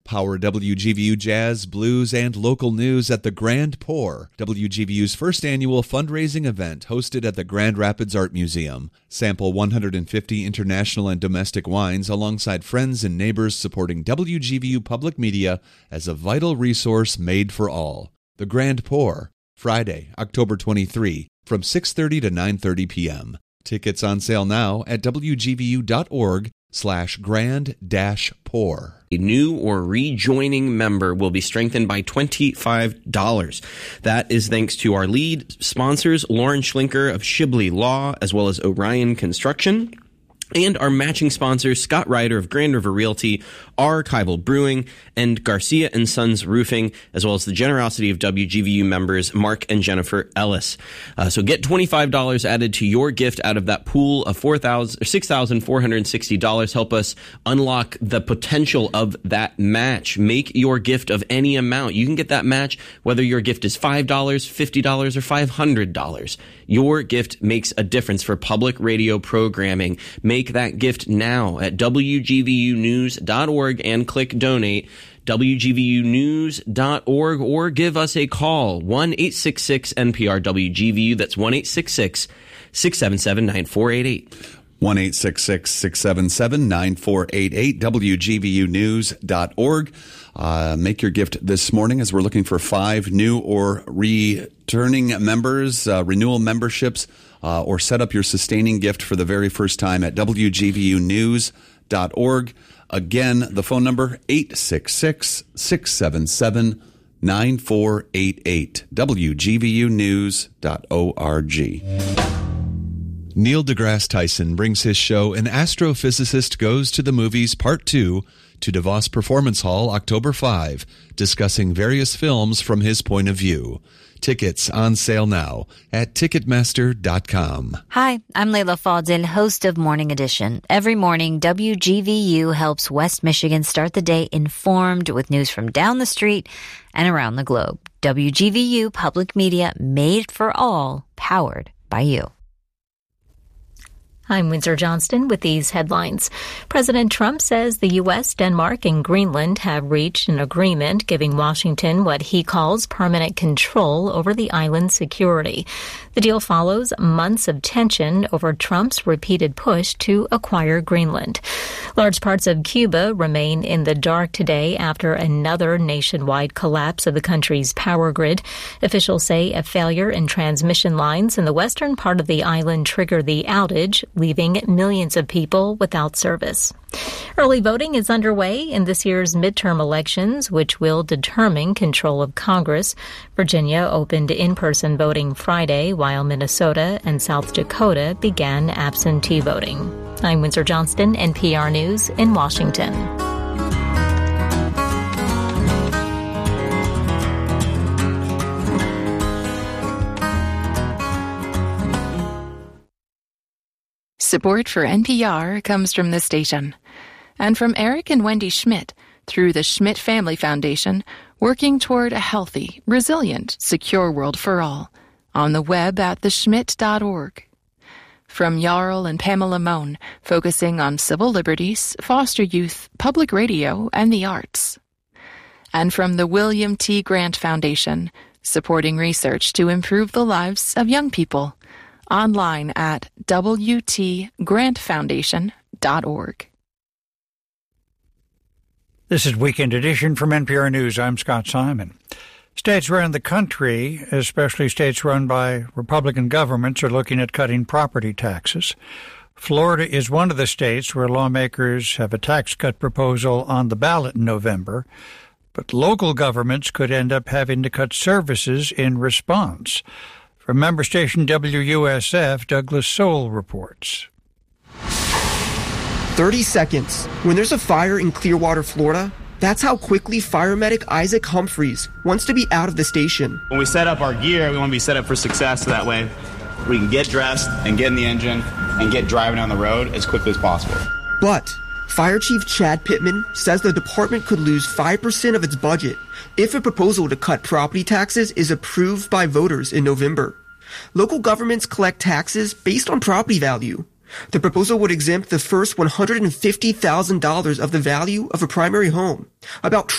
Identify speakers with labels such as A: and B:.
A: Power WGVU Jazz, Blues, and local news at the Grand Pour, WGVU's first annual fundraising event hosted at the Grand Rapids Art Museum. Sample 150 international and domestic wines alongside friends and neighbors supporting WGVU Public Media as a vital resource made for all. The Grand Pour, Friday, October 23, from 6:30 to 9:30 p.m. Tickets on sale now at wgvu.org/grand-pour.
B: A new or rejoining member will be strengthened by $25. That is thanks to our lead sponsors, Lauren Schlinker of Shibley Law, as well as Orion Construction, and our matching sponsors, Scott Ryder of Grand River Realty, Archival Brewing, and Garcia & Sons Roofing, as well as the generosity of WGVU members Mark and Jennifer Ellis. So get $25 added to your gift out of that pool of $6,460. Help us unlock the potential of that match. Make your gift of any amount. You can get that match whether your gift is $5, $50, or $500. Your gift makes a difference for public radio programming. Make that gift now at WGVUnews.org and click donate. WGVUnews.org, or give us a call, 1-866-NPR-WGVU. That's 1-866-677-9488.
A: 1-866-677-9488, WGVUnews.org. Make your gift this morning as we're looking for 5 new or returning members, renewal memberships, or set up your sustaining gift for the very first time at WGVUnews.org. Again, the phone number, 866-677-9488, WGVUnews.org. Neil deGrasse Tyson brings his show An Astrophysicist Goes to the Movies Part 2 to DeVos Performance Hall October 5, discussing various films from his point of view. Tickets on sale now at Ticketmaster.com.
C: Hi, I'm Layla Fadil, host of Morning Edition. Every morning, WGVU helps West Michigan start the day informed with news from down the street and around the globe. WGVU Public Media, made for all, powered by you.
D: I'm Windsor Johnston with these headlines. President Trump says the U.S., Denmark, and Greenland have reached an agreement giving Washington what he calls permanent control over the island's security. The deal follows months of tension over Trump's repeated push to acquire Greenland. Large parts of Cuba remain in the dark today after another nationwide collapse of the country's power grid. Officials say a failure in transmission lines in the western part of the island triggered the outage, leaving millions of people without service. Early voting is underway in this year's midterm elections, which will determine control of Congress. Virginia opened in-person voting Friday, while Minnesota and South Dakota began absentee voting. I'm Windsor Johnston, NPR News in Washington.
E: Support for NPR comes from this station and from Eric and Wendy Schmidt through the Schmidt Family Foundation, working toward a healthy, resilient, secure world for all, on the web at theschmidt.org. From Jarl and Pamela Mohn, focusing on civil liberties, foster youth, public radio, and the arts. And from the William T. Grant Foundation, supporting research to improve the lives of young people. Online at wtgrantfoundation.org.
F: This is Weekend Edition from NPR News. I'm Scott Simon. States around the country, especially states run by Republican governments, are looking at cutting property taxes. Florida is one of the states where lawmakers have a tax cut proposal on the ballot in November, but local governments could end up having to cut services in response. From member station WUSF, Douglas Soul reports.
G: 30 seconds. When there's a fire in Clearwater, Florida, that's how quickly fire medic Isaac Humphreys wants to be out of the station.
H: When we set up our gear, we want to be set up for success, so that way we can get dressed and get in the engine and get driving on the road as quickly as possible.
G: But Fire Chief Chad Pittman says the department could lose 5% of its budget if a proposal to cut property taxes is approved by voters in November. Local governments collect taxes based on property value. The proposal would exempt the first $150,000 of the value of a primary home, about